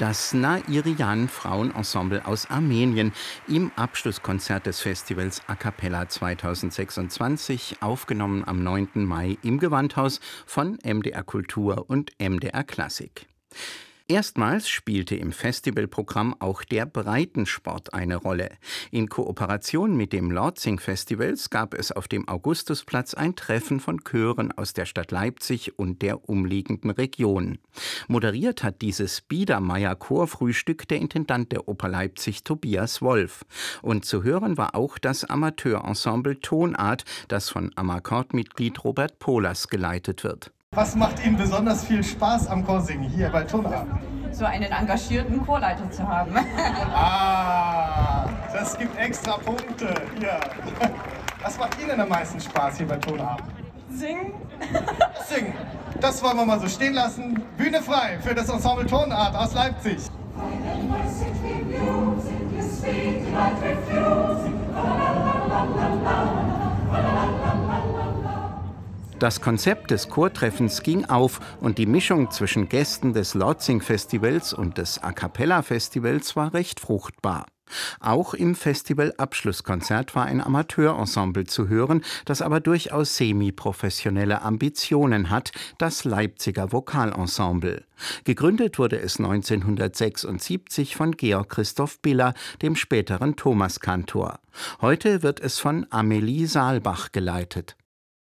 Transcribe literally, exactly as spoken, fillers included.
Das Nairian Frauenensemble aus Armenien im Abschlusskonzert des Festivals A Cappella zweitausendsechsundzwanzig, aufgenommen am neunten Mai im Gewandhaus von M D R Kultur und M D R Klassik. Erstmals spielte im Festivalprogramm auch der Breitensport eine Rolle. In Kooperation mit dem Lortzing Festivals gab es auf dem Augustusplatz ein Treffen von Chören aus der Stadt Leipzig und der umliegenden Region. Moderiert hat dieses Biedermeier-Chorfrühstück der Intendant der Oper Leipzig, Tobias Wolf. Und zu hören war auch das Amateurensemble Tonart, das von Amakord-Mitglied Robert Pohlers geleitet wird. Was macht Ihnen besonders viel Spaß am Chorsingen hier bei Tonart? So einen engagierten Chorleiter zu haben. Ah, das gibt extra Punkte. Ja. Was macht Ihnen am meisten Spaß hier bei Tonart? Singen. Singen. Das wollen wir mal so stehen lassen. Bühne frei für das Ensemble Tonart aus Leipzig. Das Konzept des Chortreffens ging auf und die Mischung zwischen Gästen des Lortzing-Festivals und des A Cappella-Festivals war recht fruchtbar. Auch im Festival-Abschlusskonzert war ein Amateurensemble zu hören, das aber durchaus semi-professionelle Ambitionen hat, das Leipziger Vokalensemble. Gegründet wurde es neunzehnhundertsechsundsiebzig von Georg Christoph Biller, dem späteren Thomaskantor. Heute wird es von Amelie Saalbach geleitet.